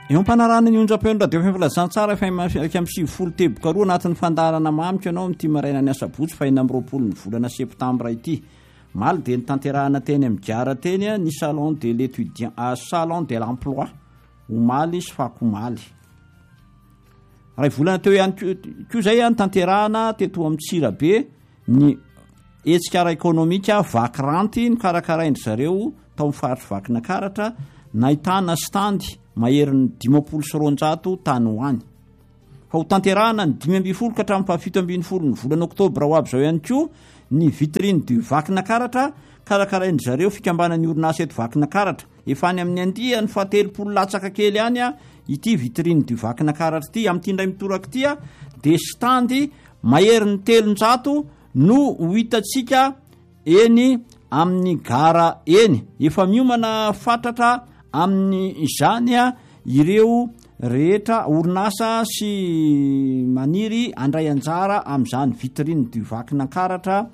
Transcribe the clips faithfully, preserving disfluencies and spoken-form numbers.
eo ampanarana ny onjam-peo radio filazantsara fa araka amin'ny sivifolo teboka roa anatin'ny fandarana mamika ianao amin'ity maraina ny asabotsy faina amin'ny roapolo ny volana septambra ity. Maly dia nitanterahana teny amin'ny Giara teny ny salon de l'étudiant à salon de l'emploi omaly sy fakomaly. Raha volana teo ihany koa zay any tanterahana teto amin'ny Tsirabe ny hetsika ara-ekônomika vakiranty ny karakaraindry zareo tao amin'ny faritry vakina karatra nahitana standy maherin'ny dimapolo sy roanjato tany hoany. Fa ho tanterahana ny dimy ambin'ny folo ka hatramin'ny fahafito ambin'ny folo ny volana oktobra ho avy zao ihany koa ny vitrine du vakina karatra karakaraindry zareo fikambanan'ny orinasa eto vakina karatra. Efa any amin'ny andia ny fahatelopolo latsaka kely ihany a ity vitrine du vakina karatra ity amin'ity indray mitoraka ity a dia standy maherin'ny telonjato no ho hitantsika eny amin'ny gara eny. Efa miomana fatratra amin'ny izany a ireo rehetra orinasa sy maniry andray anjara amin'izany vitrine du vakina karatra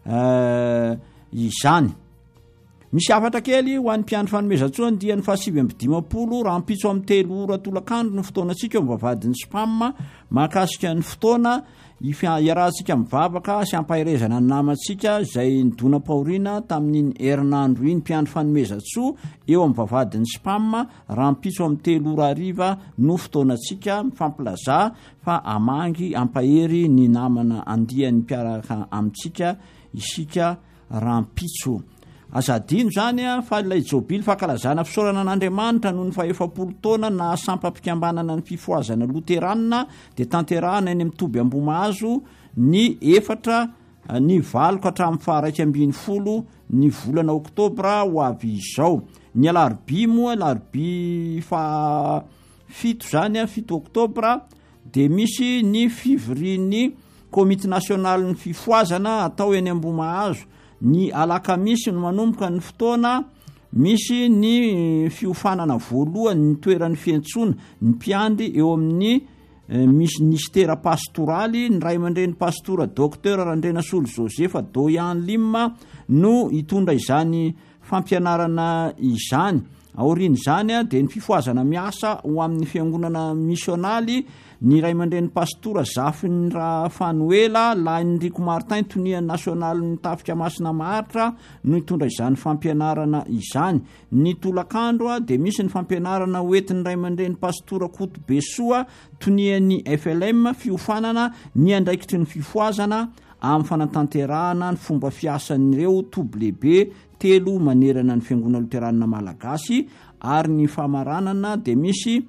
uh, izany. Misy afatra kely ho an'ny mpiandry fanomezan-tsoa dia ny fahasivy amby dimapolo raha ampitso amin'ny telo ora tolakandro ny fotoana antsika mivavadin'ny spam mahakasika ny fotoana iarahantsika mivavaka sy ampahirezana ny namantsika izay nidona paorina tamin'iny herinandro iny mpiandry fanomezan-tsoa eo amin'ny vavadin'ny spam raha ampitso amin'ny telo ora ariva no fotoana antsika mifampilaza fa amangy ampahery ny namana andian'ny mpiaraka amintsika isika raha ampitso. Azadino zany a fa ilay jobily fankalazana fisaorana an'Andriamanitra noho ny faefapolo taona na sampam-pikambanana ny fifoazana loteranina dia tanterahana eny amin'ny Toby Ambomahazo ny efatra ny valo ka hatramin'ny faharaika ambin'ny folo ny volana oktobra ho avy izao. Ny alarobia moa alarobia fa fito zany a fito oktobra dia misy ny fivorian'ny komite nasionaly ny fifoazana atao eny Ambomahazo. Ny alakamisy no manomboka ny fotoana misy ny fiofanana voalohany ny toeran'ny fiantsona ny mpiandry eo amin'ny misy ministera pastoraly ny ray aman-dren'ny pastora docteur Randrenasolo Josepha Doyan Lim no hitondra izany fampianarana izany. Aorian'izany a dia ny fifoazana miasa ho amin'ny fiangonana misionaly ny ray aman-dren'ny pastora Zafiny Fanoela lahy Enrico Martin tonian'ny nasionaly ny tafika masina maharitra no hitondra izany fampianarana izany. Ny tolakandro a dia misy ny fampianarana hoentin'ny ray aman-dren'ny pastora Koto Besoa tonian'ny F L M fiofanana ny andraikitry ny fifoazana amin'ny fanatanterahana ny fomba fiasan'ireo toblebe telo manerana ny fiangonana loteranina malagasy ary ny famaranana dia misy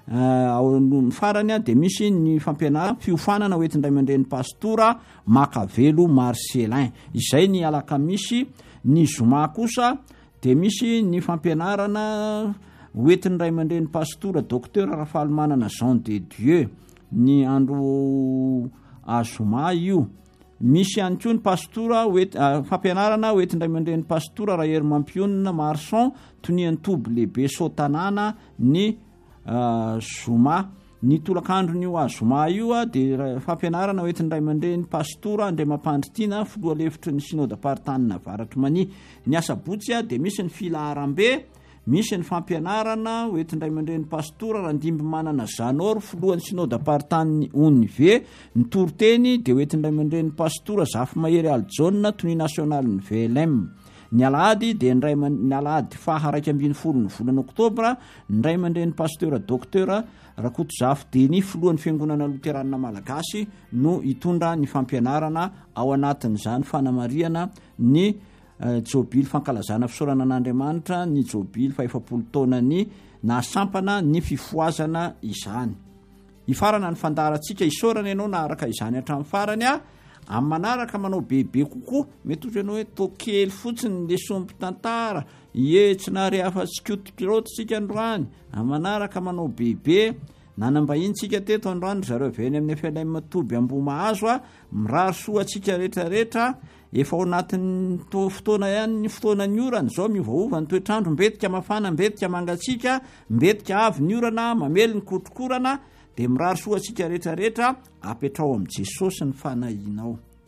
ny farany a dia misy ny fampianarana fiofanana hoentin'ny ray aman-dren'ny pastora Makavelo Marcelin. Izay ny alakamisy. Ny zoma kosa dia misy ny fampianarana hoentin'ny ray aman-dren'ny pastora docteur Rafalimanana Jean de Dieu ny andro azoma io. Misy ihany koa ny pastora uh, fampianarana hoentin'ny ray aman-dren'ny pastora Rahery Mampionina Marson tonian'ny Toby lehibe Sotanana ny uh, zoma. Ny tolakandro ny azoma io a dia fampianarana hoentin'ny ray aman-dren'ny pastora Andriamampandritina filoha lefitry ny sinôda partanina Avaratra Mania. Ny asabotsy a dia misy ny filaharam-be, misy ny fampianarana hoentin'ny ray aman-dren'ny pastora Randimby Manana Zanor filohan'ny sinôda partaniny Onive. Ny toroteny dia hoentin'ny ray aman-dren'ny pastora Zafy Mahery Aljaona tony nasionaly ny V L M. Ny alahady dia ny alahady faharaika ambin'ny folo ny volana oktobra ny ray aman-dren'ny pastora docteur Rakoto Zafy Deny filohan'ny fiangonana loteranina malagasy no hitondra ny fampianarana ao anatin'izany fanamariana ny uh, jobily fankalazana fisaorana an'Andriamanitra ny jobily faefapolo taona ny nasampana ny fifoazana izany. Ifarana ny fandarantsika isaorana ianao na araka izany hatramin'ny farany a amin'ny manaraka manao bebe kokoa mety ohatra ianao hoe tokely fotsiny le somby tantara ietsina rehafa-tsikiotikirotitsika androany amin'ny manaraka manao bebe nanambahintsika teto androany zareo aveny amin'ny F L M Toby Ambomahazo a mirary soa atsika rehetrarehetra efa ao anatin'ny fotoana ihany ny fotoana ny orana zao miovaova ny toetrandro mbetika mafana mbetika mangatsika mbetika avy ny orana mamely ny kotrokorana dia mirary soa atsika rehetrarehetra apetrao amin'i Jesosy ny fanahinao.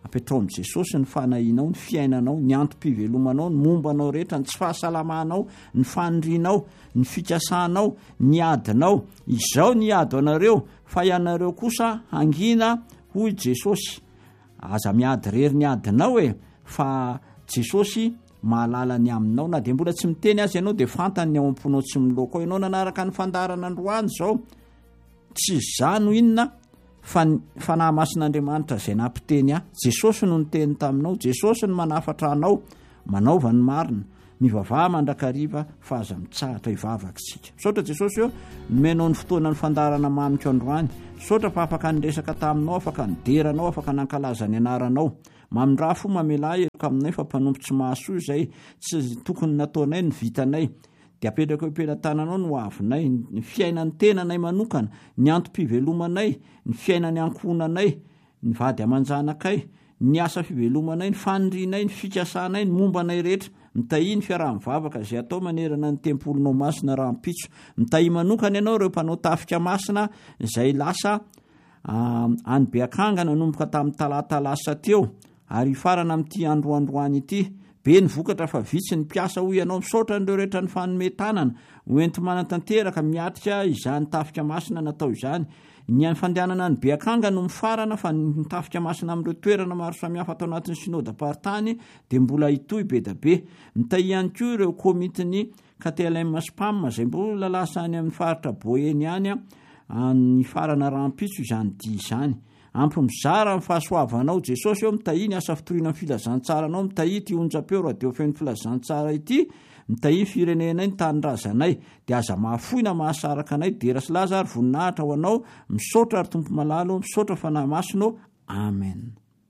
apetrao am Jesosy ny fanahinao, ny fiainanao, ny antom-pivelomanao, ny mombanao rehetra, ny tsy fahasalamanao, ny fanindrinao, ny fikasanao, ny adinao. Izao ny ady anareo fa ianareo kosa hangina hoy Jesosy. Aza miady rery ny adinao e, fa Jesosy mahalala ny aminao. Na dia mbola tsy miteny azy ianao dia fantany ny ao am-ponao tsy miloko ao. Ianao nanaraka ny fandarana androany zao, tsy zano inona fa ny fanahy masin'Andriamanitra izay nampiteny ahy. Jesosy no niteny taminao, Jesosy no manafatra anao, manaova ny marina, mivavaha mandrakariva fa aza mitsahatra hivavaka isika. Misaotra Jesosy eo nomenao ny fotoana ny fandarana mamiko androany. Misaotra fa afaka niresaka taminao, afaka nideranao, afaka nankalaza ny anaranao. Mamindraha fo mamelay eroka aminay fa mpanompotsy mahasoa izay tsy tokony nataonay ny vitanay. Dia apetraka eo am-pelantananao no avinay, ny fiainan'ny tenanay manokana, ny antom-pivelomanay, ny fiainan'ny ankohonanay, ny vady aman-janakay, ny asa fivelomanay, ny fanindrinay, ny fikasanay, ny mombanay rehetra. Mitahi ny fiaraha-mivavaka izay atao manerana ny tempolinao masina rahampitso. Mitahi manokana ianao ireo mpanao tafika masina izay lasa uh, any Beakanga nanomboka tamin'ny talata lasa teo ary farana amin'ity androandroany ity. Be ny vokatra fa vitsy ny mpiasa hoy ianao. Misaotra n'ireo rehetra ny fanometanana hoenti manatanteraka miatrika izany tafika masina natao izany. Ny fandehanana ny Beakanga no mifarana fa ny tafika masina amin'ireo toerana maro samihafa atao anatin'ny synodam-paritany dia mbola hitohy be da be. Mitahi ihany koa ireo komitiny K T L M Spam izay mbola lasa any amin'ny faritra Boeny any ny farana rahampitso izany dia izany. Ampy mizara amin'ny fahasoavanao Jesosy eo. Mitahi ny asa fitoriana amin'ny filazantsaranao, mitahi ity onjam-peo radio feno filazantsara ity, mitahi firenenay, ny tanindrazanay, dia aza mahafoina mahasaraka anay. Dera sy laza ary voninahitra ho anao. Misaotra ary tompo malalo, misaotra fanahy masino. Amen.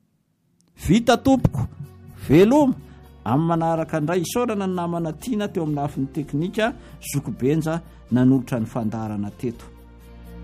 Vita tompoko, veloma amin'ny manaraka indray. Isaorana ny namana tiana teo amin'ny lafin'ny teknika Zokobenja nanolotra ny fandarana teto.